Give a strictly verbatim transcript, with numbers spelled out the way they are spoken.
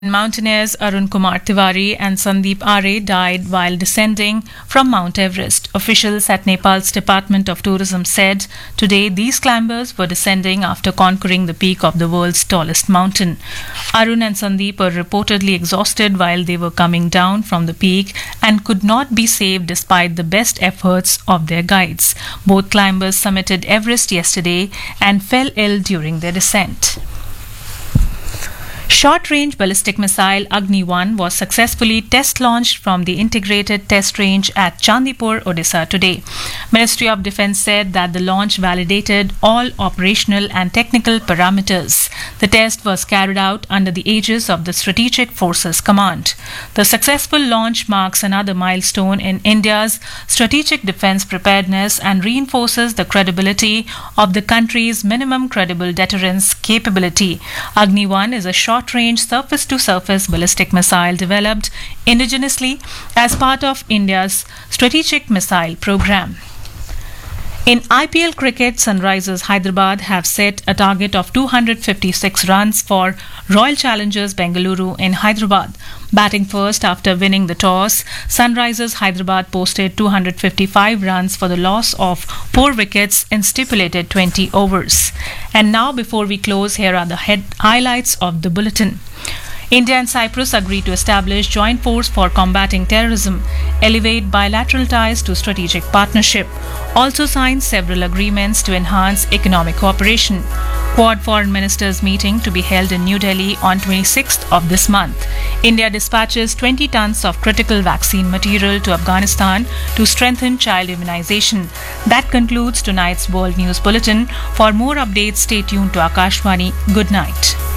Mountaineers Arun Kumar Tiwari and Sandeep Are died while descending from Mount Everest. Officials at Nepal's Department of Tourism said today these climbers were descending after conquering the peak of the world's tallest mountain. Arun and Sandeep were reportedly exhausted while they were coming down from the peak and could not be saved despite the best efforts of their guides. Both climbers summited Everest yesterday and fell ill during their descent. Short-range ballistic missile Agni one was successfully test-launched from the integrated test range at Chandipur, Odisha today. Ministry of Defence said that the launch validated all operational and technical parameters. The test was carried out under the aegis of the Strategic Forces Command. The successful launch marks another milestone in India's strategic defence preparedness and reinforces the credibility of the country's minimum credible deterrence capability. Agni one is a short range surface-to-surface ballistic missile developed indigenously as part of India's strategic missile program. In I P L cricket, Sunrisers Hyderabad have set a target of two hundred fifty-six runs for Royal Challengers Bengaluru in Hyderabad. Batting first after winning the toss, Sunrisers Hyderabad posted two hundred fifty-five runs for the loss of four wickets in stipulated twenty overs. And now, before we close, here are the head highlights of the bulletin. India and Cyprus agreed to establish joint force for combating terrorism, elevate bilateral ties to strategic partnership, also signed several agreements to enhance economic cooperation. Quad foreign ministers meeting to be held in New Delhi on twenty-sixth of this month. India dispatches twenty tons of critical vaccine material to Afghanistan to strengthen child immunization. That concludes tonight's World News Bulletin. For more updates, stay tuned to Akashvani. Good night.